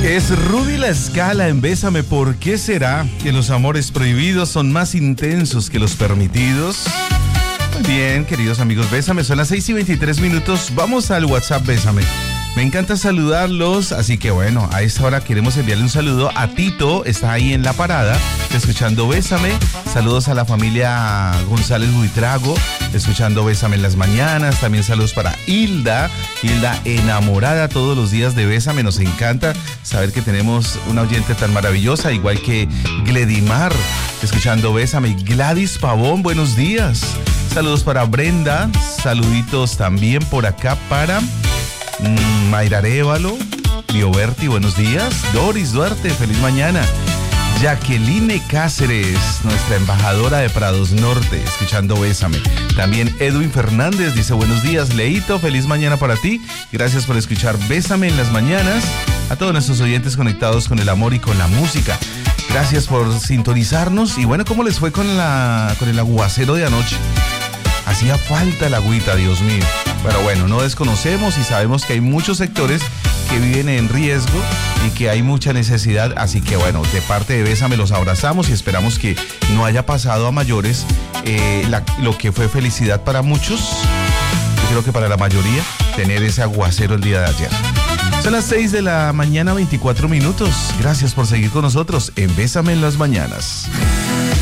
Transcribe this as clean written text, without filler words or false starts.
Es Ruby La Scala en Bésame. ¿Por qué será que los amores prohibidos son más intensos que los permitidos? Muy bien, queridos amigos, Bésame, son las 6:23. Vamos al WhatsApp Bésame. Me encanta saludarlos, así que bueno, a esta hora queremos enviarle un saludo a Tito, está ahí en la parada, escuchando Bésame. Saludos a la familia González Buitrago, escuchando Bésame en las mañanas. También saludos para Hilda enamorada todos los días de Bésame. Nos encanta saber que tenemos una oyente tan maravillosa, igual que Gledimar, escuchando Bésame. Gladys Pavón, buenos días. Saludos para Brenda, saluditos también por acá para Mayra Arévalo, Lioberti, buenos días. Doris Duarte, feliz mañana. Jacqueline Cáceres, nuestra embajadora de Prados Norte, escuchando Bésame. También Edwin Fernández dice buenos días, Leito, feliz mañana para ti. Gracias por escuchar Bésame en las mañanas. A todos nuestros oyentes conectados con el amor y con la música, gracias por sintonizarnos. Y bueno, ¿cómo les fue con el aguacero de anoche? Hacía falta el agüita, Dios mío. Pero bueno, no desconocemos y sabemos que hay muchos sectores que viven en riesgo y que hay mucha necesidad. Así que bueno, de parte de Bésame los abrazamos y esperamos que no haya pasado a mayores lo que fue felicidad para muchos. Yo creo que para la mayoría, tener ese aguacero el día de ayer. Son las 6:24. Gracias por seguir con nosotros en Bésame en las mañanas.